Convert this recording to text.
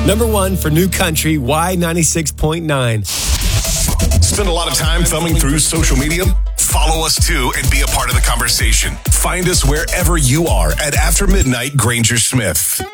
Number 1 for New Country, Y96.9. Spend a lot of time thumbing through social media? Follow us too and be a part of the conversation. Find us wherever you are at After Midnight Granger Smith.